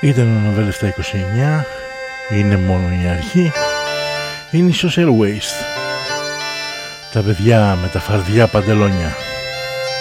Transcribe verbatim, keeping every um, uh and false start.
Ήταν ο Νοβέλ είκοσι εννιά, είναι μόνο η αρχή, είναι η Social Waste. Τα παιδιά με τα φαρδιά παντελόνια.